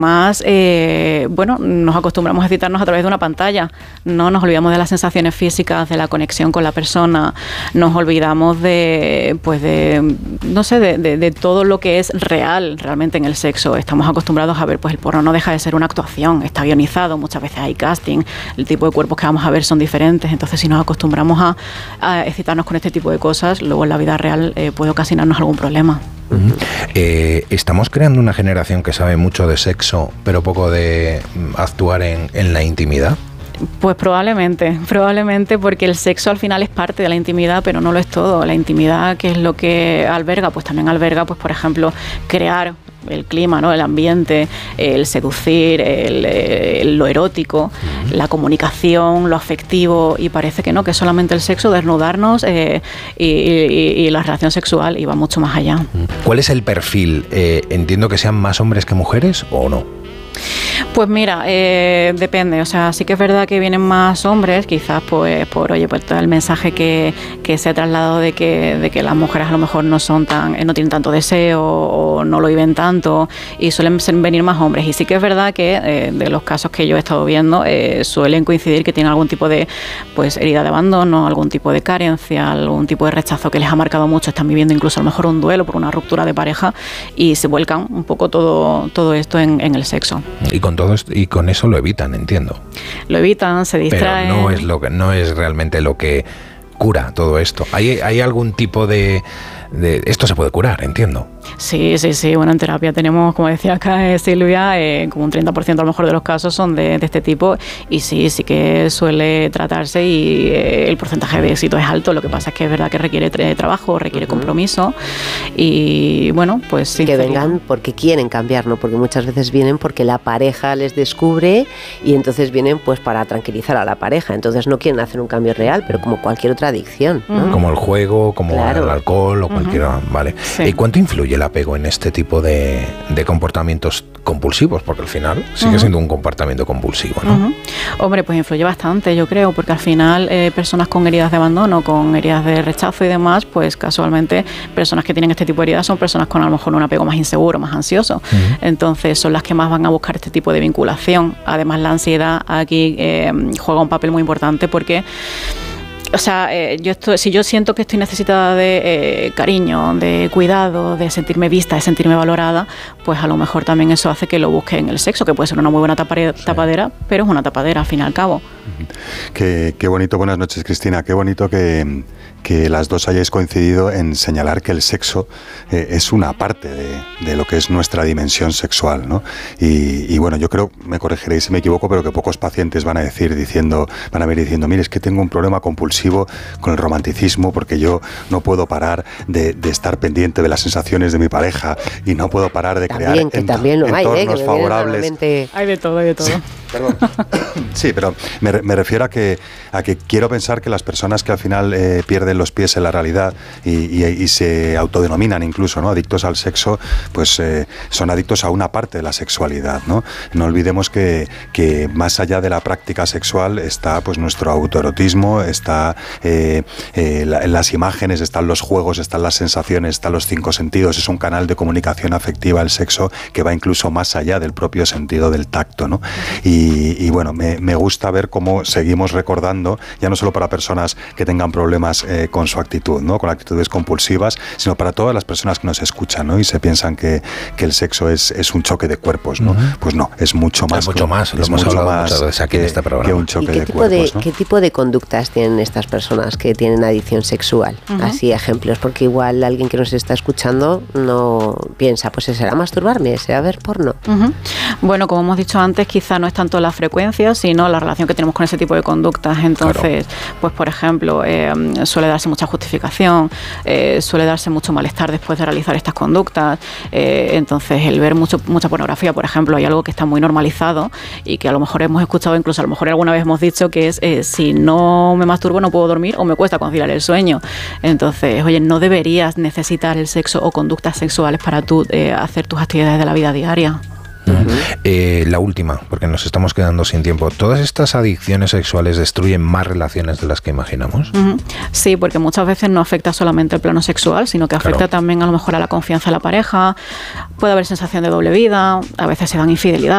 Más, bueno, nos acostumbramos a excitarnos a través de una pantalla, no nos olvidamos de las sensaciones físicas, de la conexión con la persona, nos olvidamos de, pues no sé, de todo lo que es realmente en el sexo. Estamos acostumbrados a ver, pues el porno no deja de ser una actuación, está guionizado, muchas veces hay casting, el tipo de cuerpos que vamos a ver son diferentes, entonces si nos acostumbramos a excitarnos con este tipo de cosas, luego en la vida real puede ocasionarnos algún problema. Estamos creando una generación que sabe mucho de sexo, pero poco de actuar en la intimidad. Pues probablemente, porque el sexo al final es parte de la intimidad, pero no lo es todo. La intimidad, ¿qué es lo que alberga? Pues también alberga, pues por ejemplo, crear el clima, ¿no? El ambiente, el seducir, lo erótico, la comunicación, lo afectivo, y parece que no, que solamente el sexo, desnudarnos y la relación sexual, y va mucho más allá. ¿Cuál es el perfil? ¿Entiendo que sean más hombres que mujeres o no? Pues mira, depende, o sea, sí que es verdad que vienen más hombres, quizás pues por todo el mensaje que se ha trasladado de que las mujeres a lo mejor no tienen tanto deseo o no lo viven tanto, y suelen venir más hombres, y sí que es verdad que de los casos que yo he estado viendo suelen coincidir que tienen algún tipo de pues herida de abandono, algún tipo de carencia, algún tipo de rechazo que les ha marcado mucho, están viviendo incluso a lo mejor un duelo por una ruptura de pareja, y se vuelcan un poco todo esto en el sexo. Y con todo esto, y con eso lo evitan, entiendo. Lo evitan, se distraen. Pero no es realmente lo que cura todo esto. ¿Hay algún tipo de esto se puede curar, entiendo? Sí. Bueno, en terapia tenemos, como decía acá Silvia, como un 30% a lo mejor de los casos son de este tipo, y sí que suele tratarse, y el porcentaje de éxito es alto. Lo que pasa es que es verdad que requiere trabajo, requiere compromiso, y bueno, pues sí. Que vengan porque quieren cambiar, ¿no? Porque muchas veces vienen porque la pareja les descubre, y entonces vienen pues para tranquilizar a la pareja. Entonces no quieren hacer un cambio real, pero como cualquier otra adicción, ¿no? Como el juego, como el alcohol o cualquiera, ¿vale? Sí. ¿Y cuánto influye el apego en este tipo de comportamientos compulsivos? Porque al final sigue siendo un comportamiento compulsivo, ¿no? Hombre, pues influye bastante, yo creo, porque al final personas con heridas de abandono, con heridas de rechazo y demás, pues casualmente personas que tienen este tipo de heridas son personas con a lo mejor un apego más inseguro, más ansioso. Entonces son las que más van a buscar este tipo de vinculación. Además, la ansiedad aquí juega un papel muy importante, porque o sea, si yo siento que estoy necesitada de cariño, de cuidado, de sentirme vista, de sentirme valorada, pues a lo mejor también eso hace que lo busque en el sexo, que puede ser una muy buena tapadera, pero es una tapadera al fin y al cabo. Qué bonito, buenas noches, Cristina, qué bonito que las dos hayáis coincidido en señalar que el sexo es una parte de lo que es nuestra dimensión sexual, ¿no? Y bueno, yo creo, me corregiréis si me equivoco, pero que pocos pacientes van a venir diciendo, mire, es que tengo un problema compulsivo con el romanticismo, porque yo no puedo parar de estar pendiente de las sensaciones de mi pareja, y no puedo parar de crear entornos favorables. Hay de todo. Sí, perdón. Sí, pero me refiero a que quiero pensar que las personas que al final pierden los pies en la realidad y se autodenominan incluso, ¿no?, adictos al sexo, pues son adictos a una parte de la sexualidad, ¿no? No olvidemos que más allá de la práctica sexual está pues nuestro autoerotismo, está las imágenes, están los juegos, están las sensaciones, están los 5 sentidos. Es un canal de comunicación afectiva el sexo que va incluso más allá del propio sentido del tacto, ¿no? Y bueno, me gusta ver cómo seguimos recordando, ya no solo para personas que tengan problemas con su actitud, ¿no?, con actitudes compulsivas, sino para todas las personas que nos escuchan, ¿no?, y se piensan que el sexo es un choque de cuerpos, ¿no? Pues no, es mucho más. Es mucho más, lo hemos hablado muchas veces aquí en este programa. Que un choque de cuerpos, ¿no? ¿Qué tipo de conductas tienen estas personas que tienen adicción sexual? Así ejemplos, porque igual alguien que nos está escuchando no piensa, pues será masturbarme, será ver porno. Bueno, como hemos dicho antes, quizá no es tanto la frecuencia, sino la relación que tenemos con ese tipo de conductas. Entonces, pues por ejemplo, suele darse mucha justificación, suele darse mucho malestar después de realizar estas conductas. Entonces, el ver mucha pornografía, por ejemplo, hay algo que está muy normalizado y que a lo mejor hemos escuchado, incluso a lo mejor alguna vez hemos dicho, que es si no me masturbo no puedo dormir o me cuesta conciliar el sueño. Entonces, oye, no deberías necesitar el sexo o conductas sexuales para tú hacer tus actividades de la vida diaria. La última, porque nos estamos quedando sin tiempo. ¿Todas estas adicciones sexuales destruyen más relaciones de las que imaginamos? Sí, porque muchas veces no afecta solamente el plano sexual, sino que afecta también a lo mejor a la confianza de la pareja. Puede haber sensación de doble vida, a veces se dan infidelidades.